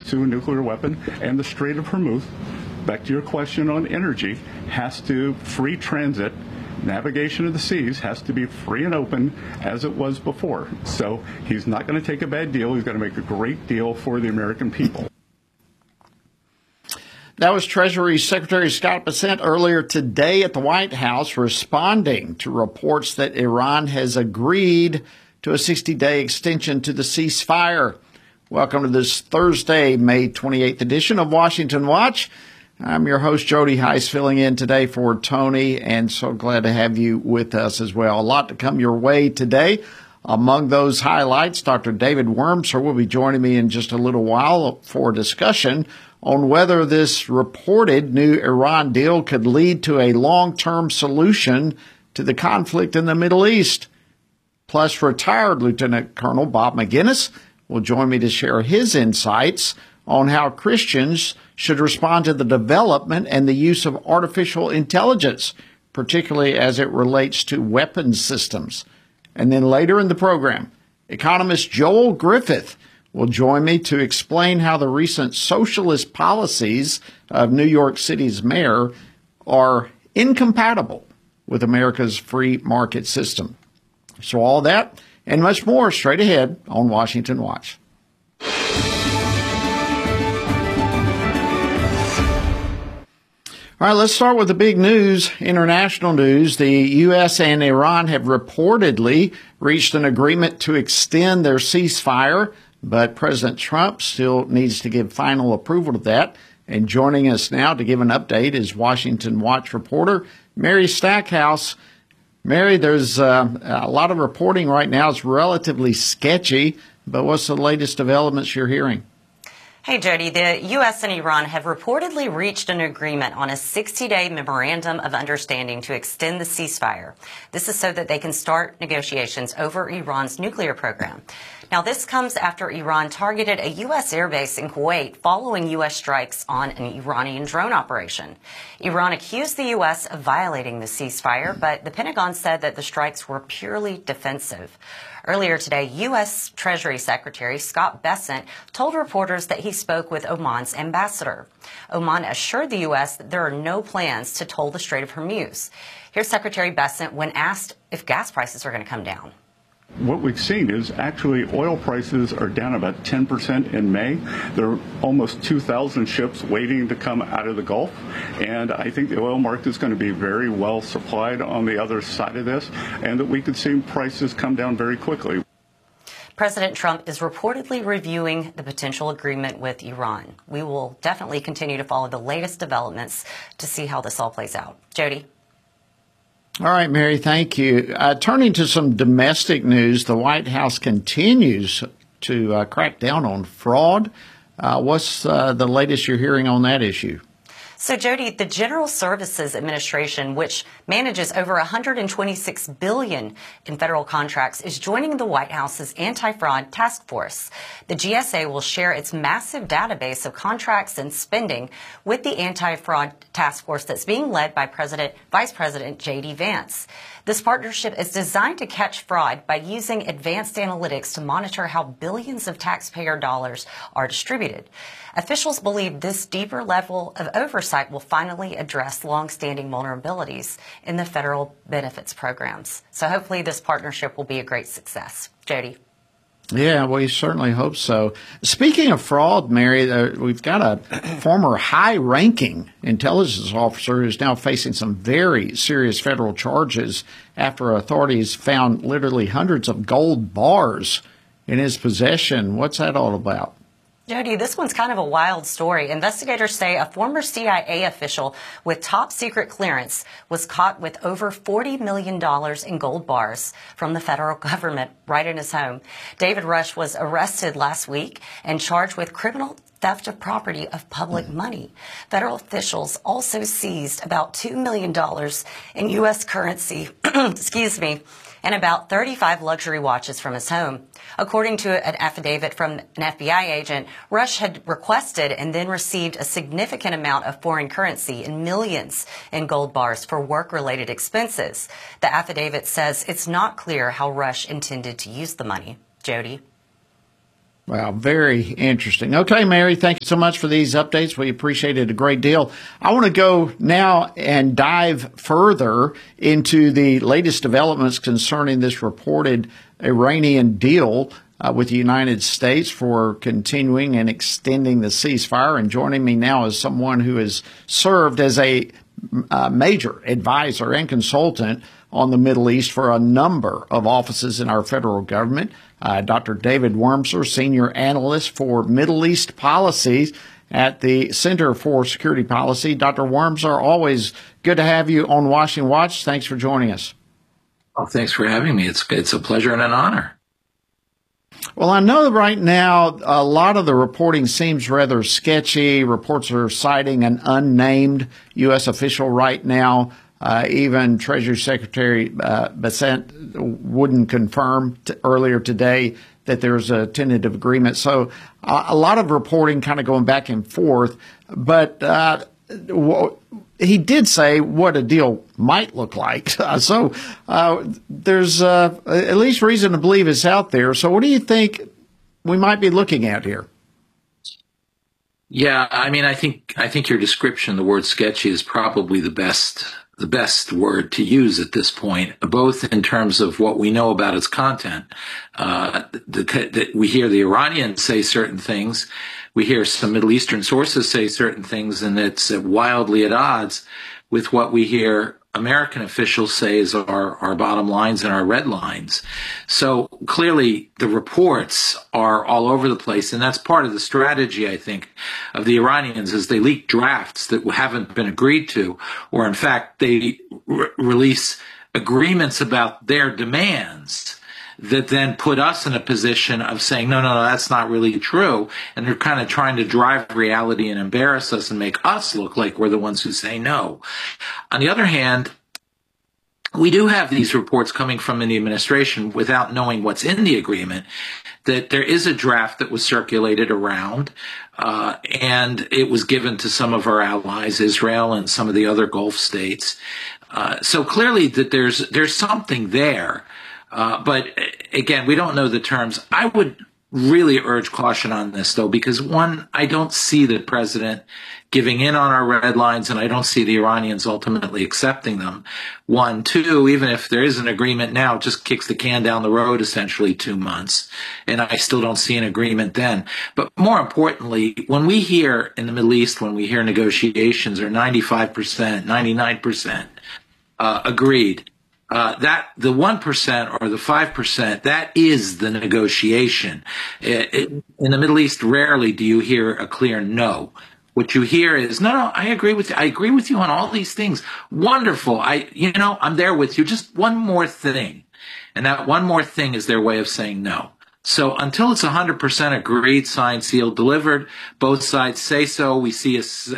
to a nuclear weapon, and the Strait of Hormuz, back to your question on energy, has to free transit. Navigation of the seas has to be free and open as it was before. So he's not going to take a bad deal. He's going to make a great deal for the American people. That was Treasury Secretary Scott Bessent earlier today at the White House responding to reports that Iran has agreed to a 60-day extension to the ceasefire. Welcome to this Thursday, May 28th edition of Washington Watch. I'm your host, Jody Heiss, filling in today for Tony, and so glad to have you with us as well. A lot to come your way today. Among those highlights, Dr. David Wurmser will be joining me in just a little while for a discussion on whether this reported new Iran deal could lead to a long-term solution to the conflict in the Middle East. Plus, retired Lieutenant Colonel Bob Maginnis will join me to share his insights on how Christians should respond to the development and the use of artificial intelligence, particularly as it relates to weapons systems. And then later in the program, economist Joel Griffith will join me to explain how the recent socialist policies of New York City's mayor are incompatible with America's free market system. So all that and much more straight ahead on Washington Watch. All right, let's start with the big news, international news. The U.S. and Iran have reportedly reached an agreement to extend their ceasefire, but President Trump still needs to give final approval to that. And joining us now to give an update is Washington Watch reporter Mary Stackhouse. Mary, there's a lot of reporting right now. It's relatively sketchy, but what's the latest developments you're hearing? Hey, Jody, the U.S. and Iran have reportedly reached an agreement on a 60-day memorandum of understanding to extend the ceasefire. This is so that they can start negotiations over Iran's nuclear program. Now, this comes after Iran targeted a U.S. airbase in Kuwait following U.S. strikes on an Iranian drone operation. Iran accused the U.S. of violating the ceasefire, but the Pentagon said that the strikes were purely defensive. Earlier today, U.S. Treasury Secretary Scott Bessent told reporters that he spoke with Oman's ambassador. Oman assured the U.S. that there are no plans to toll the Strait of Hormuz. Here's Secretary Bessent when asked if gas prices are going to come down. What we've seen is actually oil prices are down about 10% in May. There are almost 2,000 ships waiting to come out of the Gulf, and I think the oil market is going to be very well supplied on the other side of this, and that we could see prices come down very quickly. President Trump is reportedly reviewing the potential agreement with Iran. We will definitely continue to follow the latest developments to see how this all plays out. Jody? All right, Mary, thank you. Turning to some domestic news, the White House continues to crack down on fraud. What's the latest you're hearing on that issue? So, Jody, the General Services Administration, which manages over $126 billion in federal contracts, is joining the White House's anti-fraud task force. The GSA will share its massive database of contracts and spending with the anti-fraud task force that's being led by Vice President J.D. Vance. This partnership is designed to catch fraud by using advanced analytics to monitor how billions of taxpayer dollars are distributed. Officials believe this deeper level of oversight will finally address longstanding vulnerabilities in the federal benefits programs. So hopefully this partnership will be a great success. Jody? Yeah, we certainly hope so. Speaking of fraud, Mary, we've got a former high-ranking intelligence officer who's now facing some very serious federal charges after authorities found literally hundreds of gold bars in his possession. What's that all about? Jody, this one's kind of a wild story. Investigators say a former CIA official with top secret clearance was caught with over $40 million in gold bars from the federal government right in his home. David Rush was arrested last week and charged with criminal theft of property of public money. Federal officials also seized about $2 million in U.S. currency, and about 35 luxury watches from his home. According to an affidavit from an FBI agent, Rush had requested and then received a significant amount of foreign currency in millions in gold bars for work-related expenses. The affidavit says it's not clear how Rush intended to use the money. Jody? Wow, very interesting. Okay, Mary, thank you so much for these updates. We appreciate it a great deal. I want to go now and dive further into the latest developments concerning this reported Iranian deal with the United States for continuing and extending the ceasefire. And joining me now is someone who has served as a major advisor and consultant on the Middle East for a number of offices in our federal government. Dr. David Wurmser, Senior Analyst for Middle East Policies at the Center for Security Policy. Dr. Wurmser, always good to have you on Washington Watch. Thanks for joining us. Oh, thanks for having me. It's a pleasure and an honor. Well, I know right now a lot of the reporting seems rather sketchy. Reports are citing an unnamed U.S. official right now. Even Treasury Secretary Bessent wouldn't confirm earlier today that there's a tentative agreement. So a lot of reporting kind of going back and forth. But he did say what a deal might look like. So there's at least reason to believe it's out there. So what do you think we might be looking at here? Yeah, I mean, I think your description, the word sketchy, is probably the best word to use at this point, both in terms of what we know about its content. That we hear the Iranians say certain things. We hear some Middle Eastern sources say certain things, and it's wildly at odds with what we hear American officials say is our bottom lines and our red lines. So clearly the reports are all over the place, and that's part of the strategy, I think, of the Iranians, is they leak drafts that haven't been agreed to, or in fact they release agreements about their demands that then put us in a position of saying, no, that's not really true. And they're kind of trying to drive reality and embarrass us and make us look like we're the ones who say no. On the other hand, we do have these reports coming from the administration without knowing what's in the agreement, that there is a draft that was circulated around, and it was given to some of our allies, Israel and some of the other Gulf states. So clearly that there's something there. But again, we don't know the terms. I would really urge caution on this, though, because one, I don't see the president giving in on our red lines, and I don't see the Iranians ultimately accepting them. One, two, even if there is an agreement now, it just kicks the can down the road essentially 2 months, and I still don't see an agreement then. But more importantly, when we hear in the Middle East, when we hear negotiations are 95%, 99% agreed, that the 1% or the 5%, that is the negotiation. In the Middle East, rarely do you hear a clear no. What you hear is, no, I agree with you. I agree with you on all these things. Wonderful. I'm there with you. Just one more thing. And that one more thing is their way of saying no. So until it's 100% agreed, signed, sealed, delivered, both sides say so. We see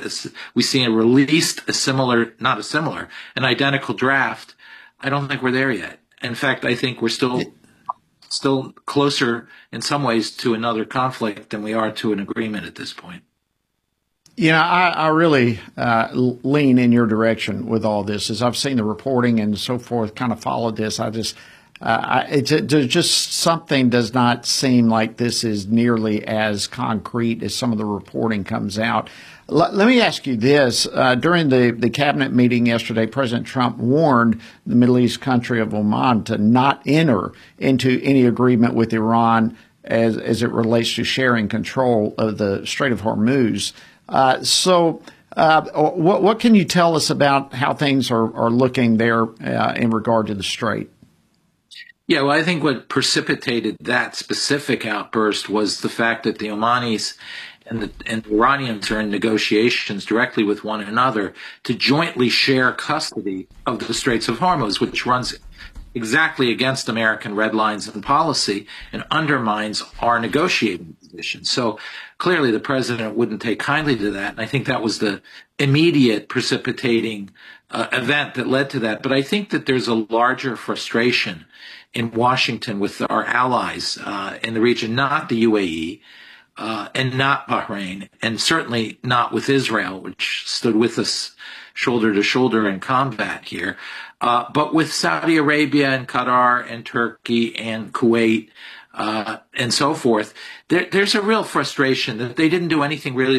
an identical draft. I don't think we're there yet. In fact, I think we're still closer in some ways to another conflict than we are to an agreement at this point. You know, I really lean in your direction with all this. As I've seen the reporting and so forth, kind of followed this, just something does not seem like this is nearly as concrete as some of the reporting comes out. Let me ask you this. During the cabinet meeting yesterday, President Trump warned the Middle East country of Oman to not enter into any agreement with Iran as it relates to sharing control of the Strait of Hormuz. What can you tell us about how things are looking there in regard to the Strait? Yeah, well, I think what precipitated that specific outburst was the fact that the Omanis and the Iranians are in negotiations directly with one another to jointly share custody of the Straits of Hormuz, which runs exactly against American red lines and policy and undermines our negotiating position. So clearly the president wouldn't take kindly to that. And I think that was the immediate precipitating event that led to that. But I think that there's a larger frustration in Washington with our allies in the region, not the UAE, and not Bahrain, and certainly not with Israel, which stood with us shoulder to shoulder in combat here, but with Saudi Arabia and Qatar and Turkey and Kuwait and so forth. There's a real frustration that they didn't do anything really